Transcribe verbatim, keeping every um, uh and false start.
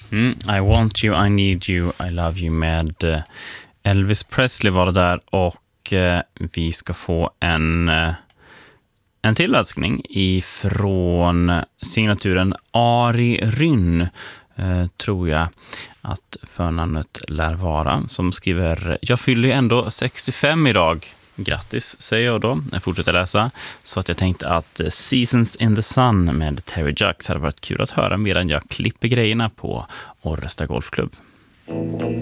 Mm, I want you, I need you, I love you med eh, Elvis Presley var det där, och eh, vi ska få en eh, en till önskning ifrån signaturen Ari Rynn, eh, tror jag att förnamnet lär vara, som skriver: jag fyller ju ändå sextiofem idag. Grattis, säger jag då. Jag fortsätter läsa. Så att jag tänkte att Seasons in the Sun med Terry Jacks hade varit kul att höra medan jag klipper grejerna på Orresta Golfklubb.